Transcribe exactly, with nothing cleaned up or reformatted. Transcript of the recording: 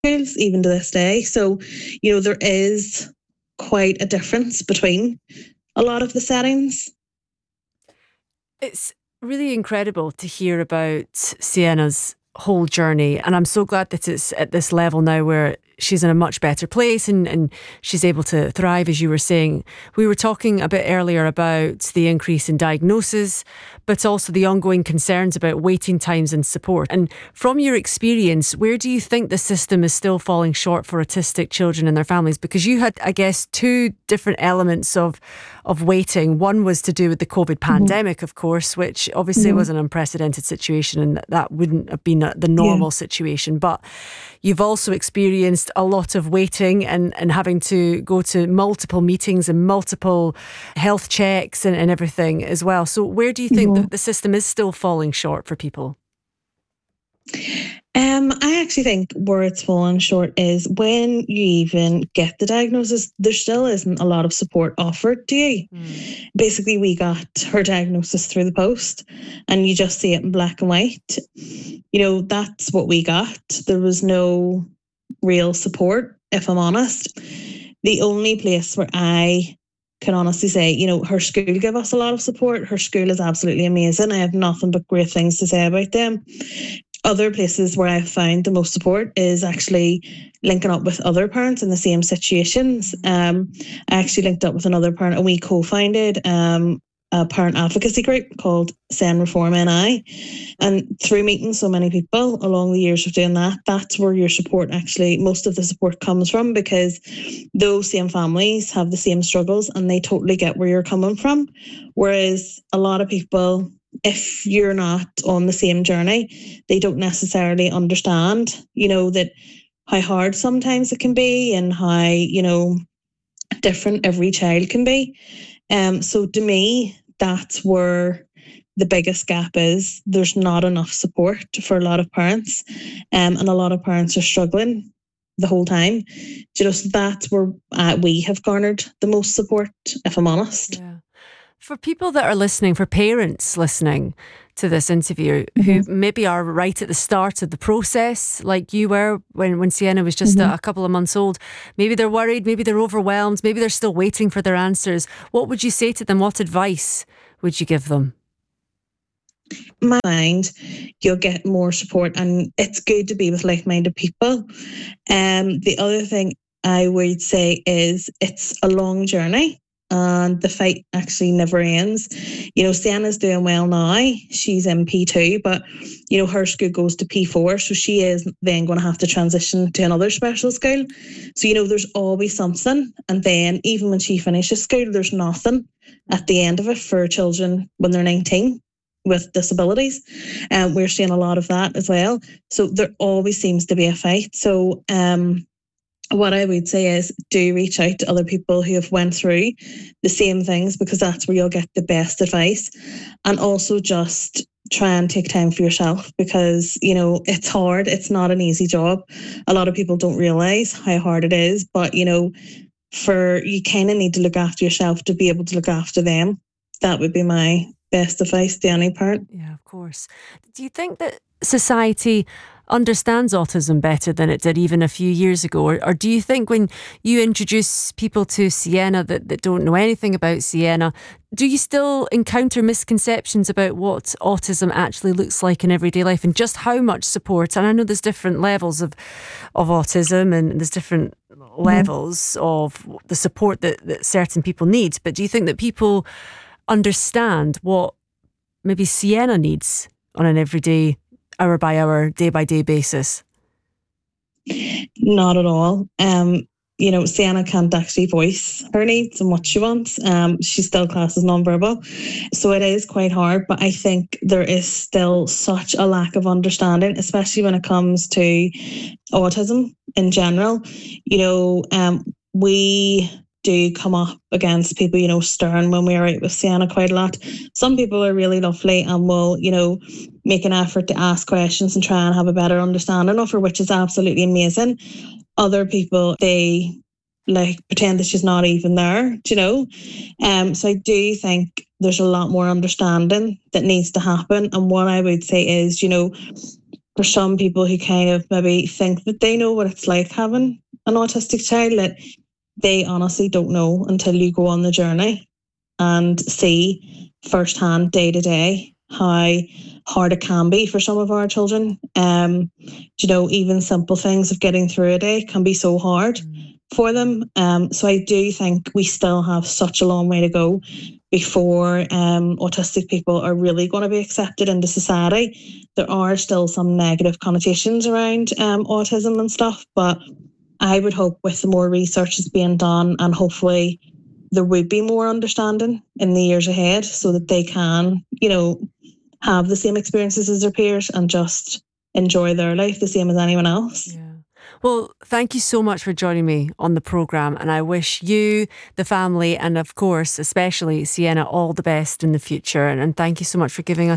schools, even to this day. So, you know, there is quite a difference between a lot of the settings. It's really incredible to hear about Sienna's whole journey, and I'm so glad that it's at this level now where she's in a much better place and, and she's able to thrive, as you were saying. We were talking a bit earlier about the increase in diagnosis, but also the ongoing concerns about waiting times and support. And from your experience, where do you think the system is still falling short for autistic children and their families? Because you had, I guess, two different elements of of waiting. One was to do with the COVID pandemic, mm-hmm. of course, which obviously mm-hmm. was an unprecedented situation, and that wouldn't have been the normal yeah. situation. But you've also experienced a lot of waiting and, and having to go to multiple meetings and multiple health checks and, and everything as well. So where do you think mm-hmm. that the system is still falling short for people? Um, I actually think where it's fallen short is when you even get the diagnosis, there still isn't a lot of support offered to you. Mm. Basically, we got her diagnosis through the post and you just see it in black and white. You know, that's what we got. There was no real support, if I'm honest. The only place where I can honestly say, you know, her school give us a lot of support. Her school is absolutely amazing. I have nothing but great things to say about them. Other places where I've found the most support is actually linking up with other parents in the same situations. Um, I actually linked up with another parent and we co-founded um, a parent advocacy group called Send Reform N I. And through meeting so many people along the years of doing that, that's where your support actually, most of the support comes from, because those same families have the same struggles and they totally get where you're coming from. Whereas a lot of people, if you're not on the same journey, they don't necessarily understand, you know, that how hard sometimes it can be and how, you know, different every child can be. Um, so to me, that's where the biggest gap is. There's not enough support for a lot of parents, um, and a lot of parents are struggling the whole time. Just that's where uh, we have garnered the most support, if I'm honest. Yeah. For people that are listening, for parents listening to this interview, mm-hmm. who maybe are right at the start of the process, like you were when, when Sienna was just mm-hmm. a, a couple of months old, maybe they're worried, maybe they're overwhelmed, maybe they're still waiting for their answers. What would you say to them? What advice would you give them? In my mind, you'll get more support, and it's good to be with like-minded people. Um, the other thing I would say is it's a long journey. And the fight actually never ends. You know, Sienna's doing well now. She's in P two, but, you know, her school goes to P four. So she is then going to have to transition to another special school. So, you know, there's always something. And then even when she finishes school, there's nothing at the end of it for children when they're nineteen with disabilities. And um, we're seeing a lot of that as well. So there always seems to be a fight. So, um, what I would say is do reach out to other people who have went through the same things, because that's where you'll get the best advice. And also just try and take time for yourself, because, you know, it's hard. It's not an easy job. A lot of people don't realise how hard it is, but, you know, for you kind of need to look after yourself to be able to look after them. That would be my best advice to any parent. Yeah, of course. Do you think that society understands autism better than it did even a few years ago? Or, or do you think when you introduce people to Sienna that, that don't know anything about Sienna, do you still encounter misconceptions about what autism actually looks like in everyday life and just how much support? And I know there's different levels of, of autism and there's different mm-hmm. levels of the support that, that certain people need. But do you think that people understand what maybe Sienna needs on an everyday, hour by hour, day by day basis? Not at all. Um, you know, Sienna can't actually voice her needs and what she wants. Um, she's still classed as nonverbal. So it is quite hard, but I think there is still such a lack of understanding, especially when it comes to autism in general. You know, um, we do come up against people, you know, stern when we're out with Sienna quite a lot. Some people are really lovely and will, you know, make an effort to ask questions and try and have a better understanding of her, which is absolutely amazing. Other people, they like pretend that she's not even there, you know. Um, so I do think there's a lot more understanding that needs to happen. And what I would say is, you know, for some people who kind of maybe think that they know what it's like having an autistic child, that they honestly don't know until you go on the journey and see firsthand, day to day, how hard it can be for some of our children. Um, you know, even simple things of getting through a day can be so hard mm. for them. Um, so I do think we still have such a long way to go before um, autistic people are really going to be accepted into society. There are still some negative connotations around um, autism and stuff, but I would hope with the more research that's being done, and hopefully there would be more understanding in the years ahead so that they can, you know, have the same experiences as their peers and just enjoy their life the same as anyone else. Yeah. Well, thank you so much for joining me on the programme, and I wish you, the family, and of course, especially Sienna, all the best in the future. And, and thank you so much for giving us